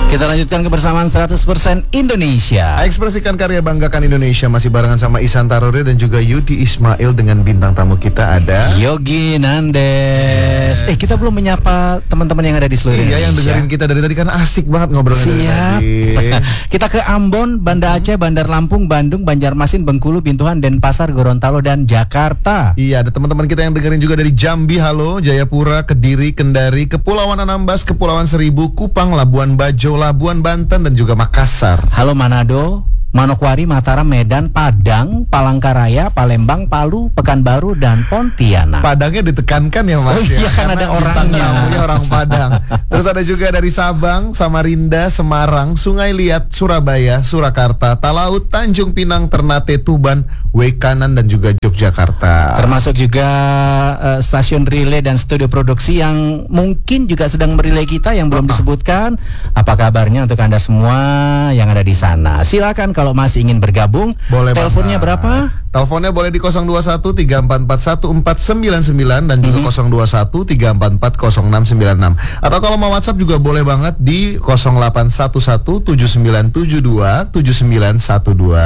Kita lanjutkan kebersamaan 100% Indonesia. Ekspresikan karya, banggakan Indonesia. Masih barengan sama Ihsan Taruri dan juga Yudi Ismail. Dengan bintang tamu kita ada Yogi Nandes. Kita belum menyapa teman-teman yang ada di seluruh Indonesia. Iya, yang dengerin kita dari tadi kan asik banget ngobrolnya. Siap. Kita ke Ambon, Banda Aceh, Bandar Lampung, Bandung, Banjarmasin, Bengkulu, Bintuhan, Denpasar, Gorontalo, dan Jakarta. Iya, ada teman-teman kita yang dengerin juga dari Jambi, halo, Jayapura, Kediri, Kendari, Kepulauan Anambas, Kepulauan Seribu, Kupang, Labuan Bajo, Labuan Banten, dan juga Makassar. Halo Manado, Manokwari, Mataram, Medan, Padang, Palangkaraya, Palembang, Palu, Pekanbaru, dan Pontianak. Padangnya ditekankan ya Mas. Oh iya, kan ada orangnya. Orang Padang. Terus ada juga dari Sabang, Samarinda, Semarang, Sungai Liat, Surabaya, Surakarta, Talaut, Tanjung Pinang, Ternate, Tuban, Wekanan, dan juga Yogyakarta. Termasuk juga stasiun relay dan studio produksi yang mungkin juga sedang merelay kita yang belum disebutkan. Apa kabarnya untuk Anda semua yang ada di sana? Silakan kalau masih ingin bergabung. Boleh. Teleponnya berapa? Teleponnya boleh di 021 344 1499 dan juga 021 344 0696. Atau kalau mau WhatsApp juga boleh banget di 0811 7972 7912.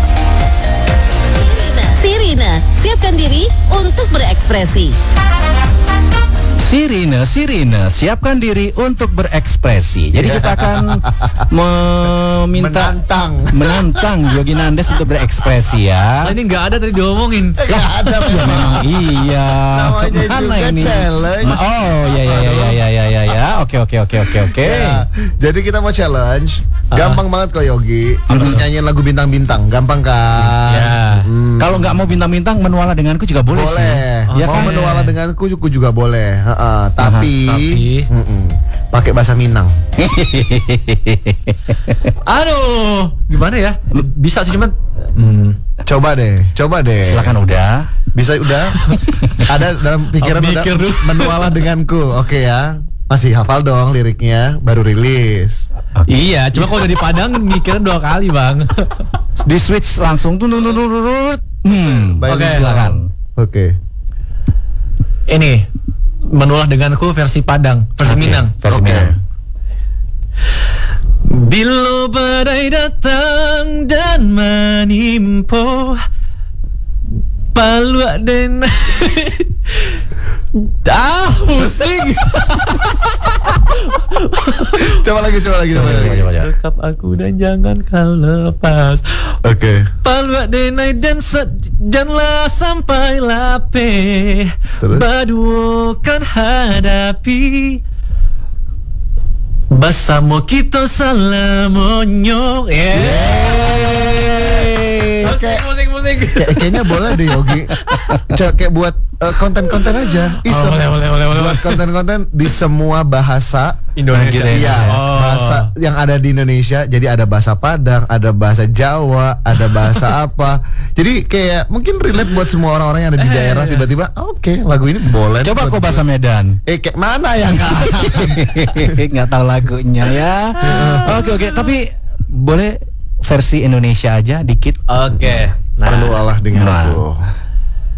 Sirina, siapkan diri untuk berekspresi. Sirine, siapkan diri untuk berekspresi. Jadi kita akan menantang Yogi Nandes untuk berekspresi ya. Ini nggak ada tadi diomongin. Nggak ada. Ya memang iya. Namanya Mana juga ini? challenge. Oh ya. Oke. Ya, jadi kita mau challenge. Gampang banget kok Yogi. Nyanyiin lagu bintang-bintang, gampang kan? Ya. Kalau nggak mau bintang-bintang, menuala denganku juga boleh sih. Ya Ya mau kan? menuala denganku juga boleh. Tapi pakai bahasa Minang. Aduh, gimana ya? Bisa sih cuman. Coba deh. Silakan udah. Bisa udah? Ada dalam pikiran udah Mikir dulu. menuala denganku. Oke ya. Masih hafal dong liriknya, baru rilis. Iya, cuma kalau udah di Padang mikirnya 2 kali, Bang. Di switch langsung tuh. Baik, Oke. Silakan. Oke. Ini menulah denganku versi Padang, versi Oke, Minang. versi Oke. Minang. Bila badai datang dan menimpa Palu den pusing. Coba lagi. Dekap aku dan jangan kau lepas. Oke. Palu denai dan janganlah sampai lape. Terus? Berdua kan hadapi. Bersama kita salamonyo. Musik. Kayaknya boleh deh Yogi. Kayak buat konten-konten aja. Iseng. Boleh. Buat konten-konten di semua bahasa Indonesia. Iya, bahasa yang ada di Indonesia. Jadi ada bahasa Padang, ada bahasa Jawa, ada bahasa apa. Jadi kayak mungkin relate buat semua orang-orang yang ada di daerah. Tiba-tiba, oke, lagu ini boleh. Coba kok bahasa Medan. Kayak mana ya kak? Nggak tahu lagunya ya. Oke. Tapi boleh versi Indonesia aja dikit. Oke. Penuh Allah dengan Nah. aku.